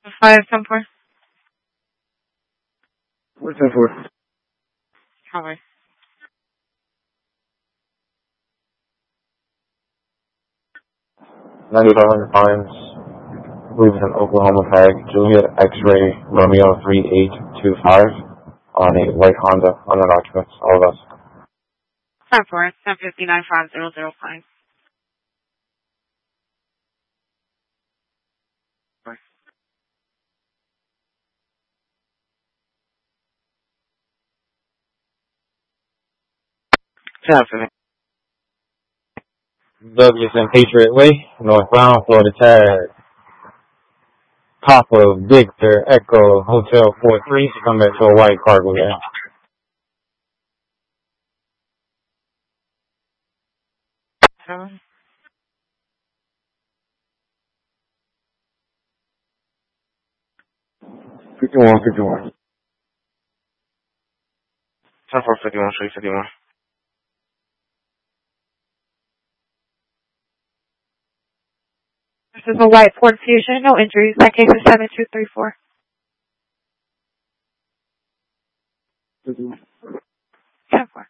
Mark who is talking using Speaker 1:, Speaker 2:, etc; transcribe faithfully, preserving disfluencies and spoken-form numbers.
Speaker 1: Five, ten, four.
Speaker 2: What's that for?
Speaker 1: Cowboy.
Speaker 3: ninety-five hundred times. I believe it's an Oklahoma tag. Juliet X-ray Romeo three eight two five on a white Honda on an occupants. All of us.
Speaker 1: Ten, four. ten fifty-nine, five, zero, zero, five.
Speaker 2: Traffic.
Speaker 3: Douglas and Patriot Way, northbound, Florida tag. Papa Victor Echo Hotel four three. She come back to a white cargo van.
Speaker 1: Seven.
Speaker 2: fifty-one, fifty-one.
Speaker 4: ten four, fifty-one, three fifty-one.
Speaker 1: This is a white Ford Fusion, no injuries. That case is seven two three four.
Speaker 2: fifty-one.
Speaker 1: ten, four.